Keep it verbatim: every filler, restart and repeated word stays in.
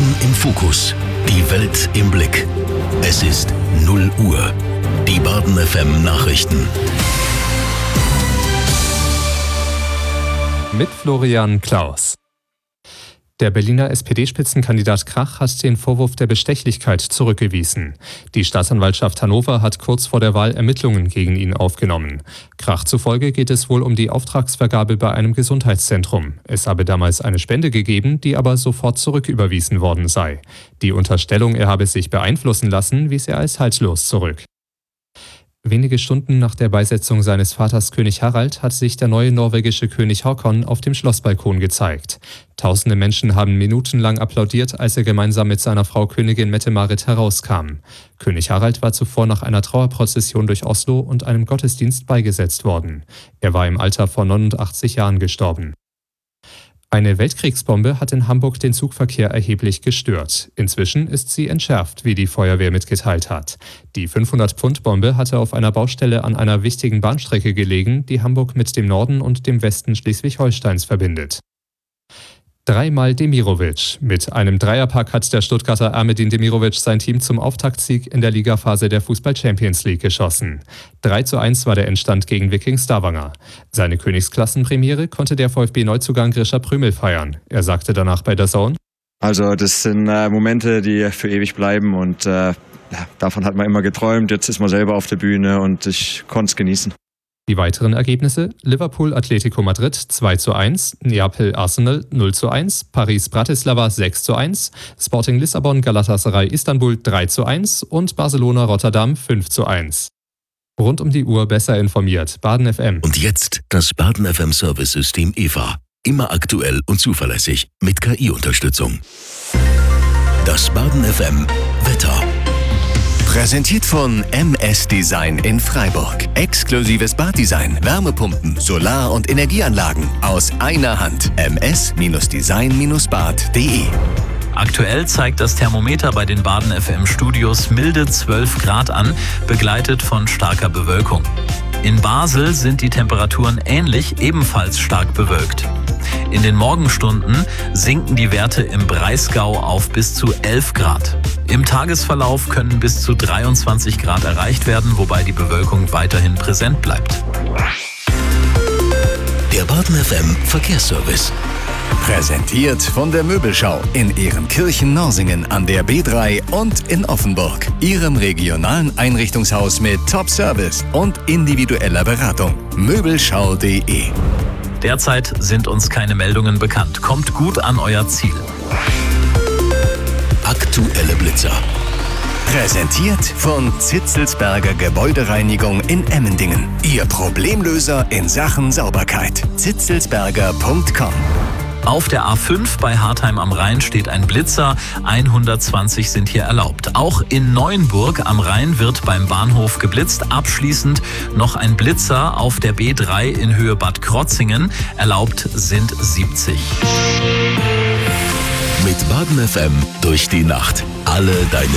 Wochen im Fokus. Die Welt im Blick. Es ist null Uhr. Die Baden F M Nachrichten. Mit Florian Klaus. Der Berliner S P D-Spitzenkandidat Krach hat den Vorwurf der Bestechlichkeit zurückgewiesen. Die Staatsanwaltschaft Hannover hat kurz vor der Wahl Ermittlungen gegen ihn aufgenommen. Krach zufolge geht es wohl um die Auftragsvergabe bei einem Gesundheitszentrum. Es habe damals eine Spende gegeben, die aber sofort zurücküberwiesen worden sei. Die Unterstellung, er habe sich beeinflussen lassen, wies er als haltlos zurück. Wenige Stunden nach der Beisetzung seines Vaters König Harald hat sich der neue norwegische König Haakon auf dem Schlossbalkon gezeigt. Tausende Menschen haben minutenlang applaudiert, als er gemeinsam mit seiner Frau Königin Mette-Marit herauskam. König Harald war zuvor nach einer Trauerprozession durch Oslo und einem Gottesdienst beigesetzt worden. Er war im Alter von neunundachtzig Jahren gestorben. Eine Weltkriegsbombe hat in Hamburg den Zugverkehr erheblich gestört. Inzwischen ist sie entschärft, wie die Feuerwehr mitgeteilt hat. Die fünfhundert-Pfund-Bombe hatte auf einer Baustelle an einer wichtigen Bahnstrecke gelegen, die Hamburg mit dem Norden und dem Westen Schleswig-Holsteins verbindet. Dreimal Demirovic. Mit einem Dreierpack hat der Stuttgarter Ahmedin Demirovic sein Team zum Auftaktsieg in der Ligaphase der Fußball-Champions League geschossen. drei zu eins war der Endstand gegen Viking Stavanger. Seine Königsklassenpremiere konnte der VfB-Neuzugang Grisha Prümel feiern. Er sagte danach bei D A Z N: Also das sind äh, Momente, die für ewig bleiben und äh, ja, davon hat man immer geträumt. Jetzt ist man selber auf der Bühne und ich konnte es genießen. Die weiteren Ergebnisse: Liverpool Atletico Madrid zwei zu eins, Neapel Arsenal null zu eins, Paris Bratislava sechs zu eins, Sporting Lissabon Galatasaray Istanbul drei zu eins und Barcelona Rotterdam fünf zu eins. Rund um die Uhr besser informiert. Baden F M. Und jetzt das Baden F M Service-System E V A. Immer aktuell und zuverlässig mit K I-Unterstützung. Das Baden F M Wetter. Präsentiert von M S Design in Freiburg. Exklusives Baddesign, Wärmepumpen, Solar- und Energieanlagen aus einer Hand. m s design bad punkt d e. Aktuell zeigt das Thermometer bei den Baden F M Studios milde zwölf Grad an, begleitet von starker Bewölkung. In Basel sind die Temperaturen ähnlich, ebenfalls stark bewölkt. In den Morgenstunden sinken die Werte im Breisgau auf bis zu elf Grad. Im Tagesverlauf können bis zu dreiundzwanzig Grad erreicht werden, wobei die Bewölkung weiterhin präsent bleibt. Der Baden F M Verkehrsservice. Präsentiert von der Möbelschau in Ehrenkirchen-Norsingen an der B drei und in Offenburg. Ihrem regionalen Einrichtungshaus mit Top-Service und individueller Beratung. Möbelschau punkt d e. Derzeit sind uns keine Meldungen bekannt. Kommt gut an euer Ziel. Aktuelle Blitzer. Präsentiert von Zitzelsberger Gebäudereinigung in Emmendingen. Ihr Problemlöser in Sachen Sauberkeit. zitzelsberger punkt com. Auf der A fünf bei Hartheim am Rhein steht ein Blitzer, hundertzwanzig sind hier erlaubt. Auch in Neuenburg am Rhein wird beim Bahnhof geblitzt. Abschließend noch ein Blitzer auf der B drei in Höhe Bad Krotzingen. Erlaubt sind siebzig. Mit Baden F M durch die Nacht. Alle deine